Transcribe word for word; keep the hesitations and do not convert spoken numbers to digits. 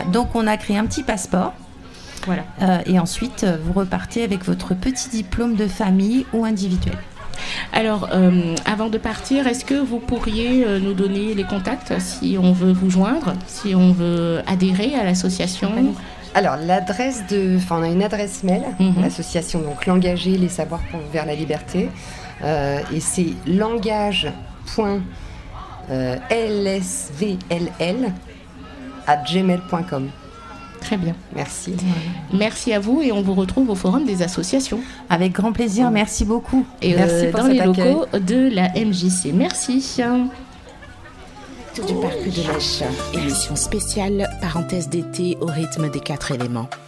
donc on a créé un petit passeport. Voilà. Euh, et ensuite, vous repartez avec votre petit diplôme de famille ou individuel. Alors, euh, avant de partir, est-ce que vous pourriez euh, nous donner les contacts si on veut vous joindre, si on veut adhérer à l'association ? Alors, l'adresse de... Enfin, on a une adresse mail, Mm-hmm. l'association, donc l'engager, les savoirs pour, vers la liberté. Euh, et c'est langage point l s v l l arobase gmail point com. Très bien. Merci. Merci à vous et on vous retrouve au Forum des associations. Avec grand plaisir, merci beaucoup. Et Merci euh, pour dans cet les accueil. locaux de la M J C. Merci. Tour du parc de l'Èche. Émission spéciale, parenthèse d'été au rythme des quatre éléments.